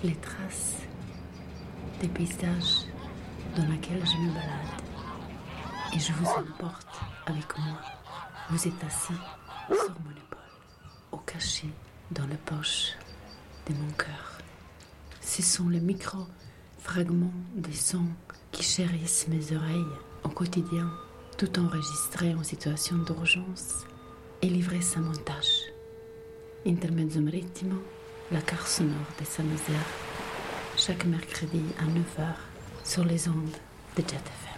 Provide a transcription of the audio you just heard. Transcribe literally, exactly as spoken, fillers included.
les traces des paysages dans lesquels je me balade. Et je vous emporte avec moi. Vous êtes assis sur mon épaule, au cachet dans la poche de mon cœur. Ce sont les micro-fragments des sons qui chérissent mes oreilles au quotidien, tout enregistré en situation d'urgence et livré sans montage. Intermezzo Marittimo, la carte sonore de Saint-Nazaire, chaque mercredi à neuf heures sur les ondes de Jet F M.